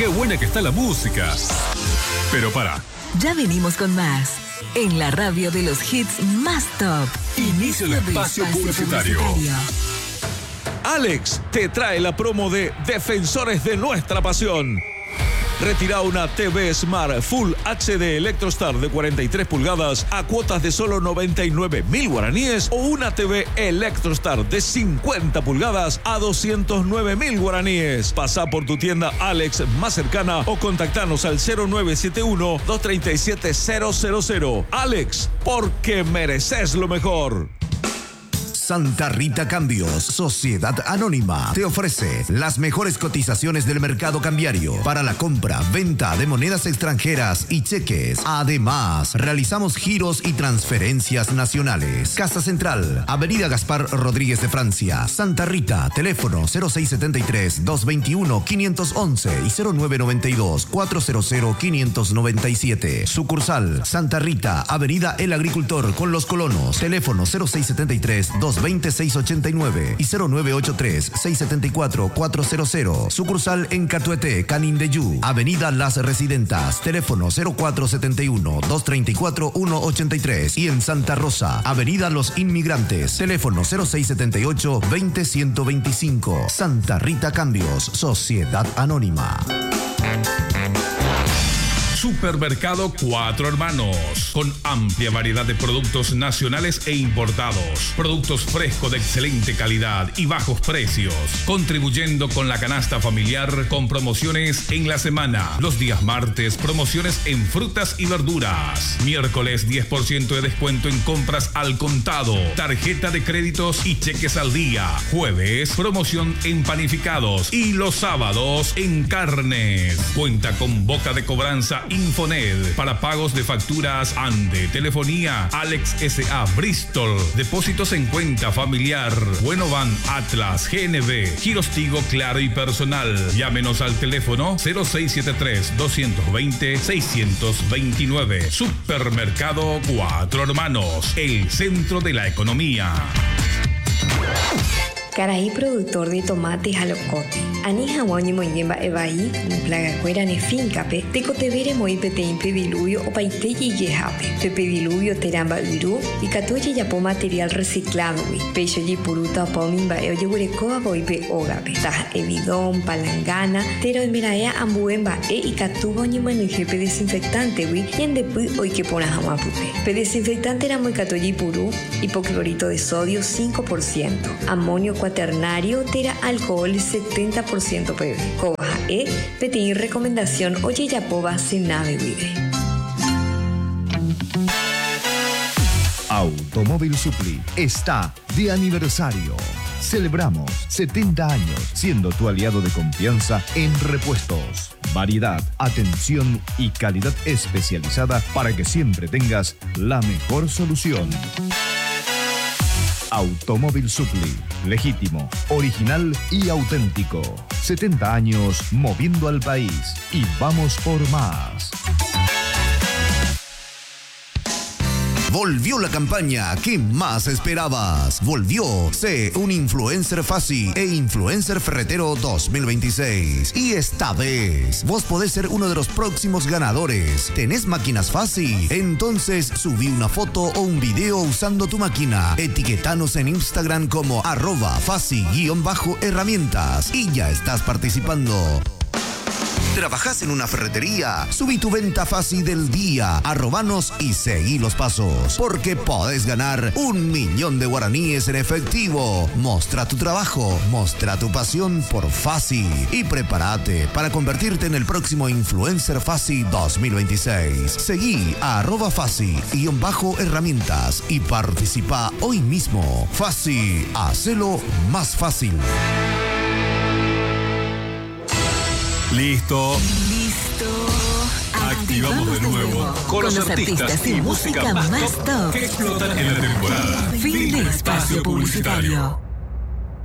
qué buena que está la música. Pero para. Ya venimos con más. En la radio de los hits más top. Inicio de espacio publicitario. Alex te trae la promo de Defensores de Nuestra Pasión. Retira una TV Smart Full HD Electrostar de 43 pulgadas a cuotas de solo 99.000 guaraníes o una TV Electrostar de 50 pulgadas a 209.000 guaraníes. Pasa por tu tienda Alex más cercana o contactanos al 0971-237-000. Alex, porque mereces lo mejor. Santa Rita Cambios, Sociedad Anónima, te ofrece las mejores cotizaciones del mercado cambiario para la compra, venta de monedas extranjeras y cheques. Además, realizamos giros y transferencias nacionales. Casa Central, Avenida Gaspar Rodríguez de Francia, Santa Rita, teléfono 0673-221-511 y 0992-400-597. Sucursal, Santa Rita, Avenida El Agricultor con Los Colonos, teléfono 0673-220-689 y 0983-674-400. Sucursal en Catuete, Canindeyú, Avenida Las Residentas, teléfono 0471-234-183 y en Santa Rosa, Avenida Los Inmigrantes, teléfono 0678-20125. Santa Rita Cambios, Sociedad Anónima. Supermercado Cuatro Hermanos, con amplia variedad de productos nacionales e importados, productos frescos de excelente calidad y bajos precios, contribuyendo con la canasta familiar con promociones en la semana. Los días martes, promociones en frutas y verduras. Miércoles, 10% de descuento en compras al contado, tarjeta de créditos y cheques al día. Jueves, promoción en panificados y los sábados en carnes. Cuenta con boca de cobranza Infoned para pagos de facturas Ande, telefonía Alex S.A. Bristol, depósitos en cuenta familiar, Buenovan, Atlas, GNB, Giros Tigo, Claro y Personal. Llámenos al teléfono 0673-220-629. Supermercado Cuatro Hermanos, el centro de la economía. Caraí productor de tomates alocote. Anija guaño moyemba evaí, plaga cuera ne fincape, tecotevere moi pete impediluvio o paiteyi yejape. Pepediluvio teramba uru y catoye yapo material reciclado, pecho y puruta pomimba eoyegurecoa boipe ogape. Taja evidón, palangana, tero miraea ambuemba y catubo ni jepe desinfectante, y en después hoy que pona jamapupe. Pe desinfectante era muy catoye purú, hipoclorito de sodio 5%, amonio cuaternario, tera alcohol 70% PB. Cobaja PTI recomendación oye yapoba sin nave vive. Automóvil Supli está de aniversario. Celebramos 70 años siendo tu aliado de confianza en repuestos. Variedad, atención y calidad especializada para que siempre tengas la mejor solución. Automóvil Supli, legítimo, original y auténtico. 70 años moviendo al país y vamos por más. Volvió la campaña que más esperabas. Volvió Sé un Influencer Fácil e Influencer Ferretero 2026. Y esta vez, vos podés ser uno de los próximos ganadores. ¿Tenés máquinas Fácil? Entonces subí una foto o un video usando tu máquina. Etiquetanos en Instagram como @fácil_herramientas y ya estás participando. ¿Trabajás en una ferretería? Subí tu venta fácil del día, arrobanos y seguí los pasos, porque podés ganar 1.000.000 de guaraníes en efectivo. Mostra tu trabajo, mostra tu pasión por Fácil y prepárate para convertirte en el próximo Influencer Fácil 2026. Seguí a @fácil_herramientas y participa hoy mismo. Fácil, hacelo más fácil. Listo. Activamos de nuevo con los artistas y música más top que explotan en la temporada. Fin de espacio publicitario.